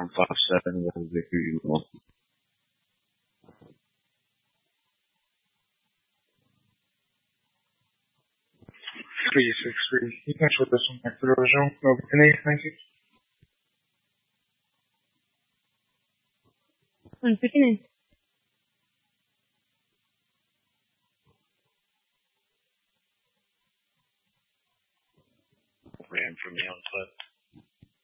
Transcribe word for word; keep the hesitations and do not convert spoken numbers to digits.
one five seven. What is it you want? three six three. You can show this one back to the original. No, continue. Thank you. One fifty-nine. Ran from the outside.